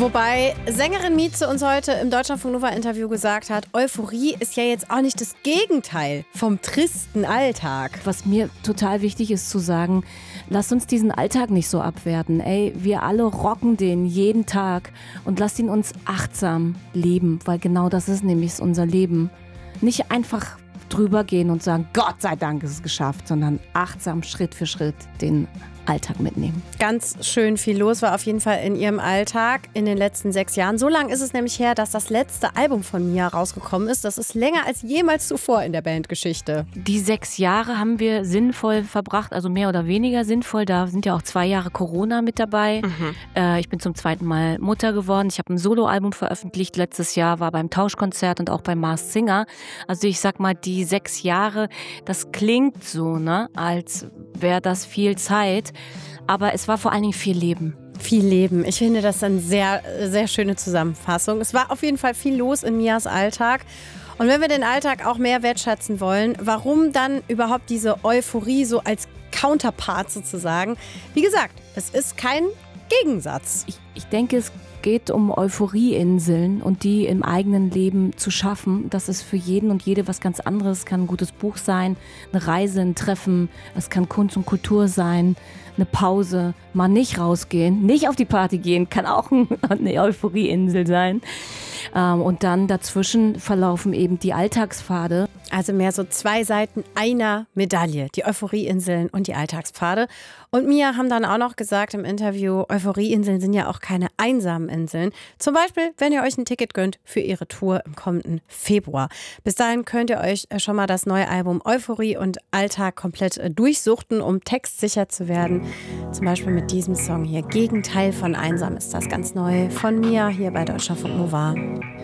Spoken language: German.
Wobei Sängerin Mieze uns heute im Deutschlandfunk Nova Interview gesagt hat, Euphorie ist ja jetzt auch nicht das Gegenteil vom tristen Alltag. Was mir total wichtig ist zu sagen, lasst uns diesen Alltag nicht so abwerten. Ey, wir alle rocken den jeden Tag und lasst ihn uns achtsam leben, weil genau das ist nämlich unser Leben. Nicht einfach drüber gehen und sagen, Gott sei Dank ist es geschafft, sondern achtsam Schritt für Schritt den Alltag mitnehmen. Ganz schön viel los war auf jeden Fall in ihrem Alltag in den letzten 6 Jahren. So lang ist es nämlich her, dass das letzte Album von Mia rausgekommen ist. Das ist länger als jemals zuvor in der Bandgeschichte. Die 6 Jahre haben wir sinnvoll verbracht, also mehr oder weniger sinnvoll. Da sind ja auch 2 Jahre Corona mit dabei. Ich bin zum 2. Mal Mutter geworden. Ich habe ein Soloalbum veröffentlicht letztes Jahr, war beim Tauschkonzert und auch beim Masked Singer. Also ich sag mal, die 6 Jahre, das klingt so, ne, als wäre das viel Zeit. Aber es war vor allen Dingen viel Leben. Viel Leben. Ich finde das eine sehr, sehr schöne Zusammenfassung. Es war auf jeden Fall viel los in Mias Alltag. Und wenn wir den Alltag auch mehr wertschätzen wollen, warum dann überhaupt diese Euphorie so als Counterpart sozusagen? Wie gesagt, es ist kein Gegensatz. Ich denke, es geht um Euphorieinseln und die im eigenen Leben zu schaffen. Das ist für jeden und jede was ganz anderes. Es kann ein gutes Buch sein, eine Reise, ein Treffen. Es kann Kunst und Kultur sein, eine Pause, mal nicht rausgehen, nicht auf die Party gehen, kann auch eine Euphorieinsel sein. Und dann dazwischen verlaufen eben die Alltagspfade. Also mehr so 2 Seiten einer Medaille, die Euphorieinseln und die Alltagspfade. Und Mia haben dann auch noch gesagt im Interview, Euphorieinseln sind ja auch keine einsamen Inseln. Zum Beispiel, wenn ihr euch ein Ticket gönnt für ihre Tour im kommenden Februar. Bis dahin könnt ihr euch schon mal das neue Album Euphorie und Alltag komplett durchsuchten, um textsicher zu werden. Zum Beispiel mit diesem Song hier, Gegenteil von einsam ist das ganz neu von Mia hier bei Deutschlandfunk Nova.